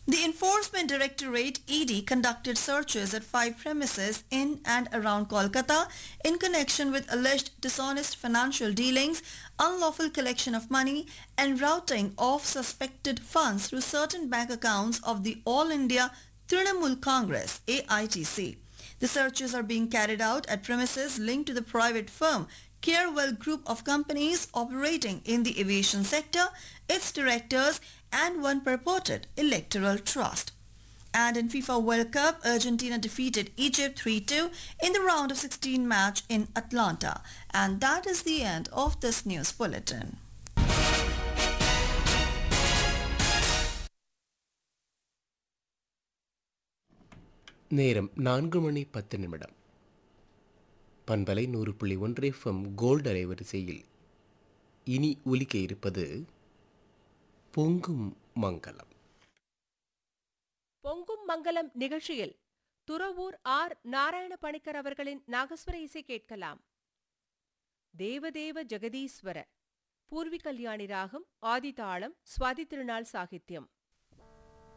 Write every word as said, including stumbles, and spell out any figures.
The Enforcement Directorate E D conducted searches at five premises in and around Kolkata in connection with alleged dishonest financial dealings, unlawful collection of money and routing of suspected funds through certain bank accounts of the All India Trinamool Congress A I T C. The searches are being carried out at premises linked to the private firm Carewell Group of companies operating in the aviation sector, its directors and one purported electoral trust. And in FIFA World Cup, Argentina defeated Egypt three two in the round of sixteen match in Atlanta. And that is the end of this news bulletin. நேரம் நான்கு மணி பத்து நிமிடம். பண்பலை நூறு புள்ளி ஒன்று FM gold அலைவரிசையில் இனி ஒலிக்க இருப்பது பொங்கும் மங்கலம். பொங்கும் மங்கலம் நிகழ்ச்சியில் துறவூர் ஆர் நாராயண பணிக்கர் அவர்களின் நாகஸ்வர இசை கேட்கலாம். தேவதேவ ஜெகதீஸ்வர பூர்வி கல்யாணி ராகம், ஆதிதாளம், சுவாதி திருநாள் சாகித்யம்.